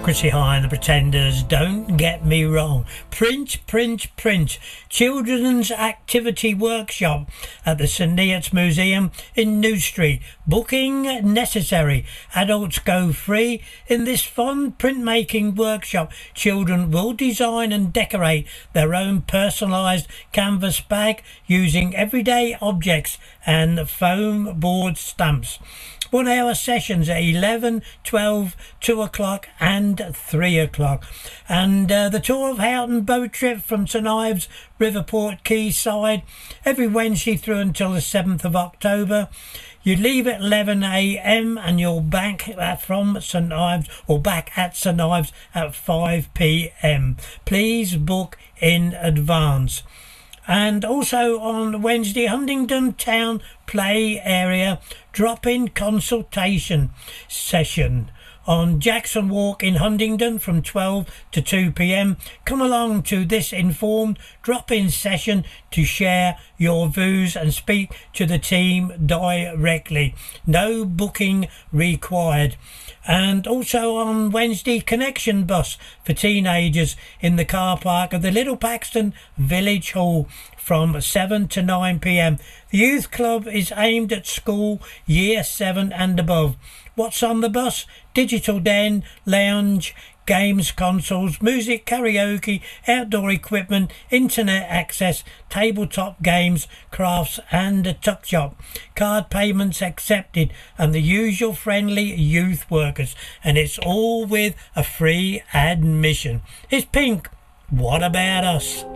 Democracy High and the Pretenders, don't get me wrong. Prince. Children's Activity Workshop at the St Neots Museum in New Street. Booking necessary. Adults go free. In this fun printmaking workshop, children will design and decorate their own personalised canvas bag using everyday objects and foam board stamps. 1 hour sessions at 11, 12, 2 o'clock and 3 o'clock. And the tour of Houghton boat trip from St Ives, Riverport, Quayside, every Wednesday through until the 7th of October. You leave at 11 a.m. and you're back from St Ives, or back at St Ives at 5 p.m. Please book in advance. And also on Wednesday, Huntingdon Town Play Area drop-in consultation session on Jackson Walk in Huntingdon from 12 to 2 p.m. Come along to this informed drop-in session to share your views and speak to the team directly. No booking required. And also on Wednesday, Connection Bus for teenagers in the car park of the Little Paxton Village Hall from 7 to 9 p.m. The youth club is aimed at school year 7 and above. What's on the bus? Digital den, lounge, games, consoles, music, karaoke, outdoor equipment, internet access, tabletop games, crafts and a tuck shop. Card payments accepted and the usual friendly youth workers. And it's all with a free admission. It's Pink. What about us?